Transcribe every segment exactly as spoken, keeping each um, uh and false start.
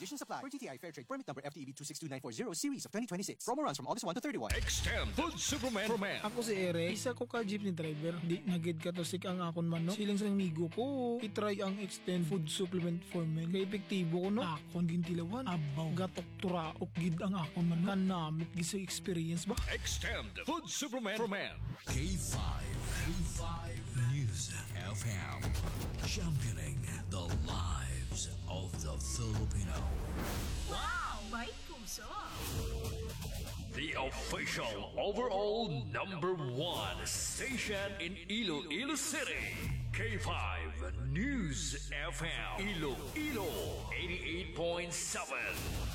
Conditions apply. For G T I Fair Trade Permit number F T E B two six two nine four zero series of twenty twenty-six. Promo runs from August first to thirty-first. Extend Food Superman Superman. Ako si Ere, isa ko ka jeepney driver. Di nagid ka to sik ang akon man no. Silang sa amigo ko, itry ang Extend Food Supplement for Men. Kay epektibo ko no. Akon gintilawan. Abaw, gatok tura og gid ang akon man. Kanamit gi sa experience ba? Extend Food Superman Superman. K five, K five News F M, championing the lives of the Filipino. Wow, may puso! The official overall number one station in Iloilo City. K five News F M. Iloilo eighty-eight point seven.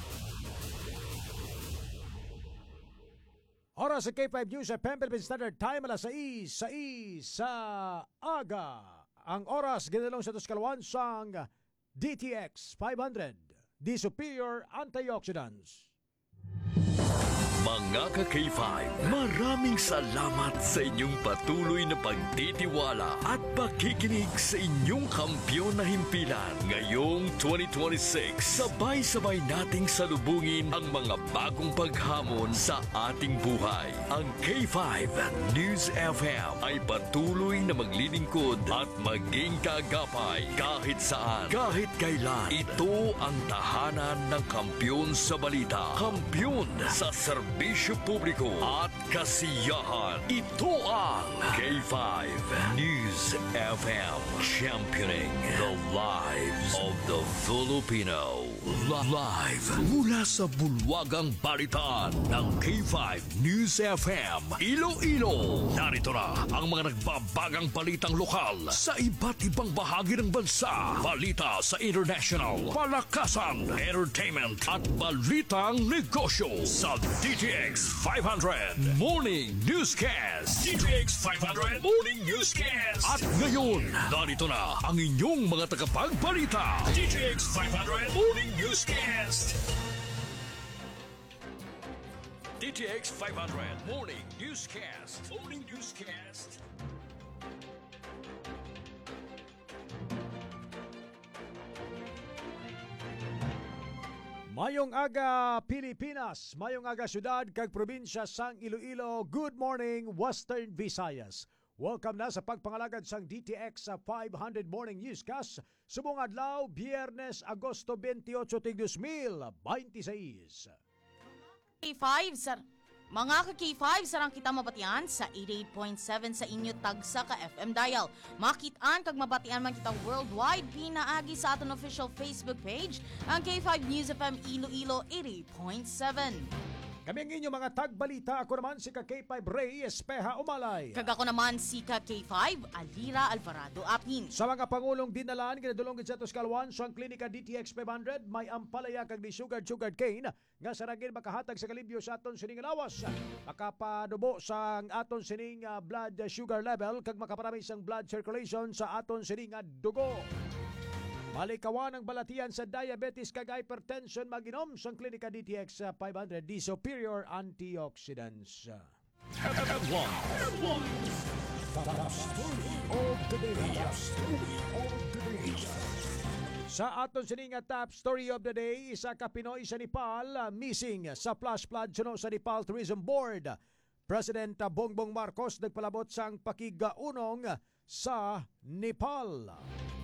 Oras sa K five News at Philippine Standard Time alas sais, sais sa aga. Ang oras ginalong sa Tuscalwan sang D T X five hundred, the superior antioxidants. Mga ka-K five, maraming salamat sa inyong patuloy na pagtitiwala at pakikinig sa inyong kampyon na himpilan. Ngayong twenty twenty-six, sabay-sabay nating salubungin ang mga bagong paghamon sa ating buhay. Ang K five News F M ay patuloy na maglilingkod at maging kaagapay kahit saan, kahit kailan. Ito ang tahanan ng kampyon sa balita, kampyon sa serbisyo Bisyo publiko at kasiyahan. Ito ang K five News F M, championing the lives of the Filipino. Live mula sa bulwagang balitaan ng K five News F M Iloilo. Narito na ang mga nagbabagang balitang lokal sa iba't ibang bahagi ng bansa. Balita sa international, palakasan, entertainment at balitang negosyo sa D T X five hundred Morning Newscast. D T X five hundred Morning Newscast. At ngayon, narito na ang inyong mga tagapagbalita. D T X five hundred Morning Newscast. D T X five hundred Morning Newscast. Morning Newscast. Mayong aga Pilipinas, mayong aga syudad kag probinsya sang Iloilo. Good morning Western Visayas. Welcome na sa pagpangalagad sang D T X sa five hundred Morning Newscast. Subong adlaw, Biyernes, Agosto twenty-eight, twenty twenty-six. K five, sir. Mga ka-K five, sarang kita mabatian sa eighty-eight point seven sa inyo tagsa ka F M dial. Makitaan kag mabatian man kita worldwide, pinaagi sa aton official Facebook page, ang K five News F M Iloilo eighty point seven. Kami ang inyong mga tagbalita. Ako naman si ka K five Ray Espeja Umalay. Kag ako naman si ka K five Alira Alvarado Apin. Sa mga pangulong dinalaan, kinadulong sa Tuscalwan, sa klinika D T X five hundred, may ampalaya kag ni Sugar Sugar Cane nga saragin makahatag sa kalibyo sa aton sining lawas. Makapadubo sa aton sining uh, blood sugar level kag makaparami sang blood circulation sa aton sining uh, dugo. Malikawan ang balatian sa diabetes kag hypertension maginom sang klinika D T X five hundred, the superior antioxidants. Headline. Headline. Top story of the day. Top story of the day. Sa aton sining top story of the day, isa ka Pinoy sa Nepal uh, missing sa flash flood suno sa Nepal Tourism Board. President Bongbong Marcos nagpalabot sang pakigaunong sa Nepal.